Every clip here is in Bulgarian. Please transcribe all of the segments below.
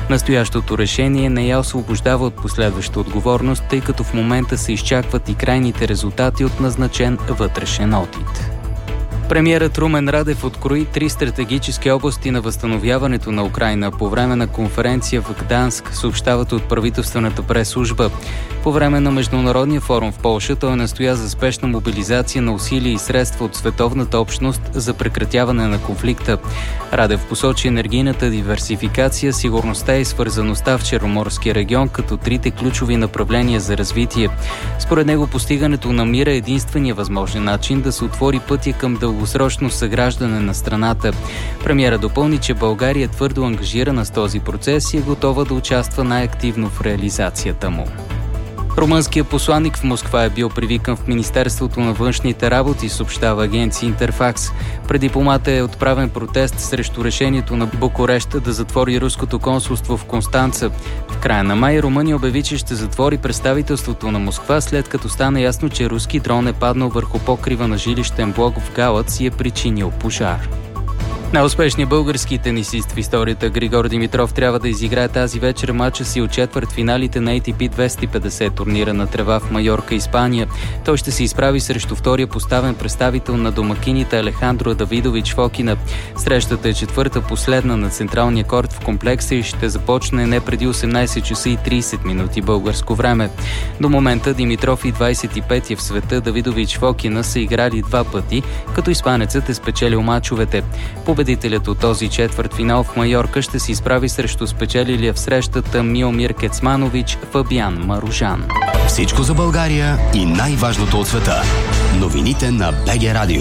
Настоящото решение не я освобождава от последваща отговорност, тъй като в момента се изчакват и крайните резултати от назначен вътрешен одит. Премиерът Румен Радев открои 3 стратегически области на възстановяването на Украйна по време на конференция в Гданск, съобщават от правителствената прес-служба. По време на Международния форум в Полша той настоя за спешна мобилизация на усилия и средства от световната общност за прекратяване на конфликта. Радев посочи енергийната диверсификация, сигурността и свързаността в Черноморския регион като 3 ключови направления за развитие. Според него постигането на мира е единствения възможен начин да се отвори пътя към дългосрочно съграждане на страната. Премиера допълни, че България е твърдо ангажирана с този процес и е готова да участва най-активно в реализацията му. Румънският посланик в Москва е бил привикан в Министерството на външните работи, съобщава агенция Интерфакс. Пред дипломата е отправен протест срещу решението на Букурещ да затвори руското консулство в Констанца. В края на май Румъния обяви, че ще затвори представителството на Москва, след като стана ясно, че руски дрон е паднал върху покрива на жилищен блок в Галац и е причинил пожар. Най-успешният български тенисист в историята Григор Димитров трябва да изиграе тази вечер мача си от четвъртфиналите на ATP 250 турнира на трева в Майорка, Испания. Той ще се изправи срещу втория поставен представител на домакините Алехандро Давидович Фокина. Срещата е четвърта последна на централния корт в комплекса и ще започне не преди 18 часа и 30 минути българско време. До момента Димитров и 25-я в света Давидович Фокина са играли 2 пъти, като испанецът е спечелил мачовете. Победителят от този четвъртфинал в Майорка ще се изправи срещу спечелилия в срещата Миомир Кецманович Фабиан Маружан. Всичко за България и най-важното от света. Новините на БГ Радио.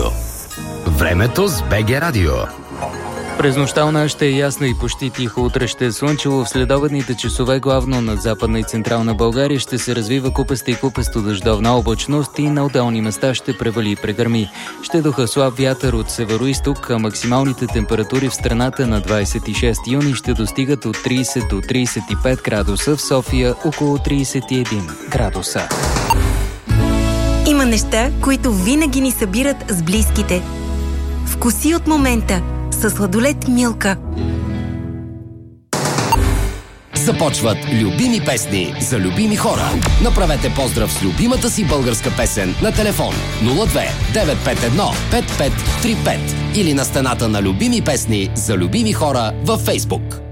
Времето с БГ Радио. През нощта у нас ще е ясно и почти тихо. Утре ще е слънчево. В следобедните часове главно над Западна и Централна България ще се развива купеста и купесто дъждовна облачност и на отделни места ще превали и прегърми. Ще духа слаб вятър от североизток, а максималните температури в страната на 26 юни ще достигат от 30 до 35 градуса, в София около 31 градуса. Има неща, които винаги ни събират с близките. Вкуси от момента със сладолед Милка. Започват любими песни за любими хора. Направете поздрав с любимата си българска песен на телефон 02 951 5535 или на стената на любими песни за любими хора във Фейсбук.